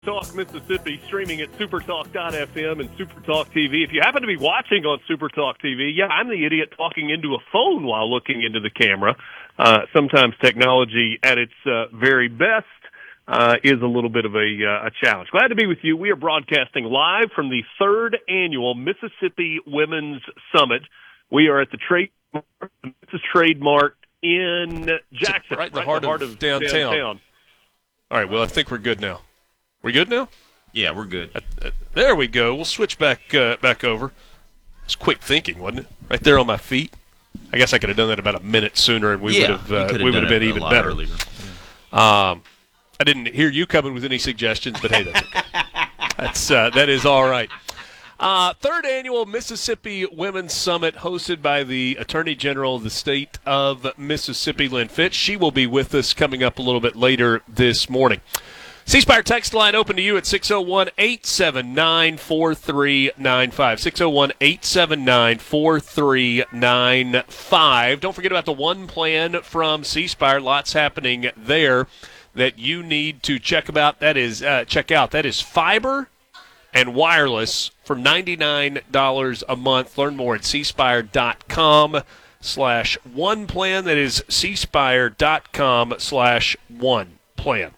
Talk Mississippi, streaming at supertalk.fm and Supertalk TV. If you happen to be watching on Supertalk TV, yeah, I'm the idiot talking into a phone while looking into the camera. Sometimes technology at its very best is a little bit of a challenge. Glad to be with you. We are broadcasting live from the third annual Mississippi Women's Summit. We are at the Trademark in Jackson, right in the heart of downtown. All right, well, I think we're good now. We good now? Yeah, we're good. There we go. We'll switch back over. It's quick thinking, wasn't it? Right there on my feet. I guess I could have done that about a minute sooner, and we would have been even better. Yeah. I didn't hear you coming with any suggestions, but hey, that's okay. That is all right. Third annual Mississippi Women's Summit, hosted by the Attorney General of the state of Mississippi, Lynn Fitch. She will be with us coming up a little bit later this morning. C Spire text line open to you at 601-879-4395. 601-879-4395. Don't forget about the one plan from C Spire. Lots happening there that you need to check out. That is fiber and wireless for $99 a month. Learn more at cspire.com/one plan. That is cspire.com/one plan.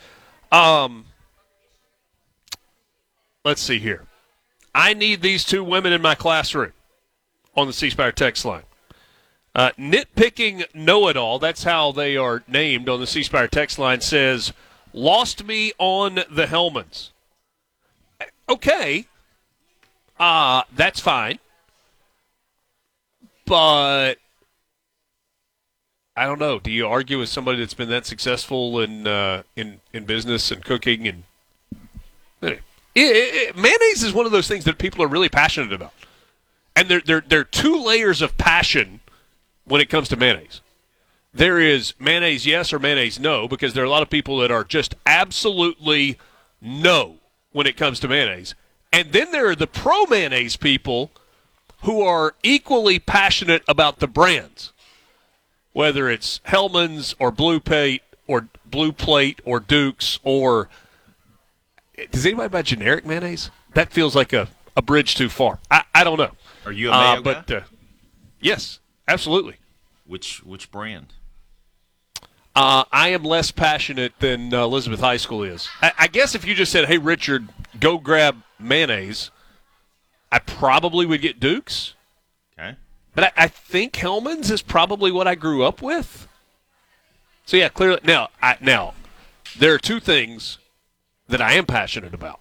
Let's see here. I need these two women in my classroom on the C Spire text line. Nitpicking know-it-all, that's how they are named on the C Spire text line, says, lost me on the Hellmans. Okay. That's fine. But I don't know. Do you argue with somebody that's been that successful in business and cooking? And mayonnaise is one of those things that people are really passionate about, and there are two layers of passion when it comes to mayonnaise. There is mayonnaise yes or mayonnaise no, because there are a lot of people that are just absolutely no when it comes to mayonnaise, and then there are the pro mayonnaise people who are equally passionate about the brands. Whether it's Hellmann's or Blue Plate or Duke's, or does anybody buy generic mayonnaise? That feels like a bridge too far. I don't know. Are you a mayo guy? Yes, absolutely. Which brand? I am less passionate than Elizabeth High School is. I guess if you just said, hey, Richard, go grab mayonnaise, I probably would get Duke's. Okay. But I think Hellmann's is probably what I grew up with. So, yeah, clearly. Now, there are two things that I am passionate about.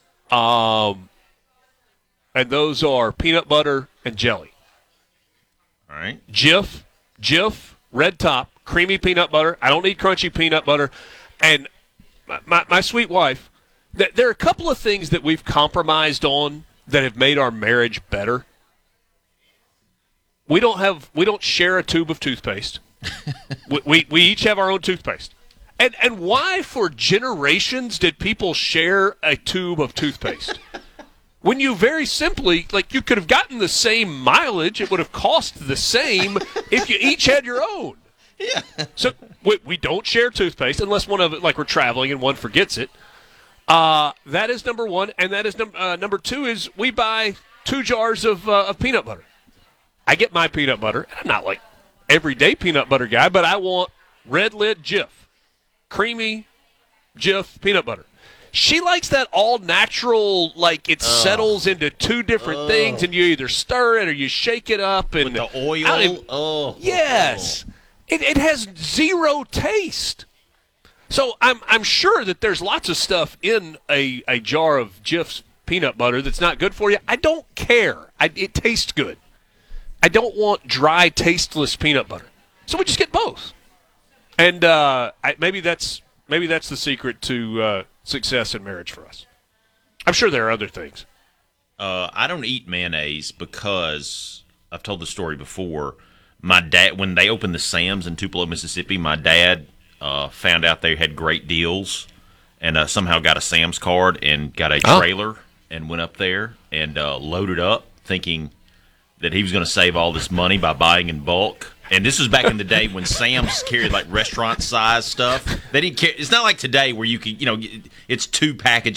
And those are peanut butter and jelly. All right. Jif, red top, creamy peanut butter. I don't need crunchy peanut butter. And my sweet wife, there are a couple of things that we've compromised on that have made our marriage better. We don't share a tube of toothpaste. we each have our own toothpaste. And why for generations did people share a tube of toothpaste? When you very simply, you could have gotten the same mileage, it would have cost the same if you each had your own. Yeah. So we don't share toothpaste unless one of it, we're traveling and one forgets it. That is number one, and that is number two is we buy 2 jars of peanut butter. I get my peanut butter. I'm not everyday peanut butter guy, but I want red lid Jif, creamy Jif peanut butter. She likes that all natural, settles into 2 different things, and you either stir it or you shake it up. And with the oil? Yes. It has zero taste. So I'm sure that there's lots of stuff in a jar of Jif's peanut butter that's not good for you. I don't care. It tastes good. I don't want dry, tasteless peanut butter. So we just get both. And maybe that's the secret to success in marriage for us. I'm sure there are other things. I don't eat mayonnaise because I've told the story before. My dad, when they opened the Sam's in Tupelo, Mississippi, my dad found out they had great deals and somehow got a Sam's card and got a trailer and went up there and loaded up, thinking that he was going to save all this money by buying in bulk. And this was back in the day when Sam's carried like restaurant size stuff. They didn't care. It's not like today where you can, it's 2 packages